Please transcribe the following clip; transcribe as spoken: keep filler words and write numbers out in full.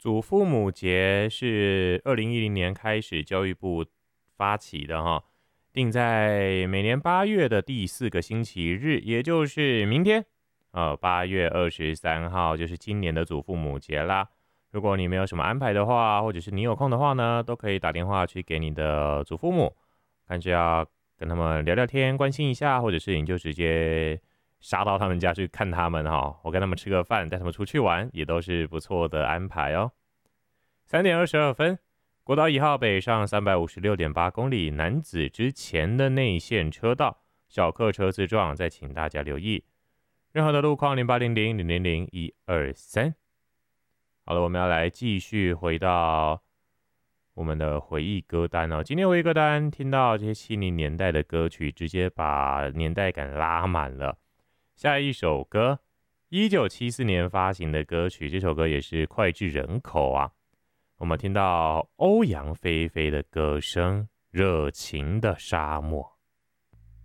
祖父母节是二零一零年开始教育部发起的哈，定在每年八月的第四个星期日，也就是明天，呃，八月二十三号就是今年的祖父母节啦。如果你没有什么安排的话，或者是你有空的话呢，都可以打电话去给你的祖父母，看是要跟他们聊聊天，关心一下，或者是你就直接杀到他们家去看他们哈，我跟他们吃个饭，带他们出去玩，也都是不错的安排哦。三点二十二分，国道一号北上三百五十六点八公里南子之前的内线车道，小客车自撞，再请大家留意。任何的路况零八零零零零零一二三。好了，我们要来继续回到我们的回忆歌单哦。今天回忆歌单听到这些七零年代的歌曲，直接把年代感拉满了。下一首歌，一九七四年发行的歌曲，这首歌也是脍炙人口啊。我们听到欧阳菲菲的歌声，《热情的沙漠》。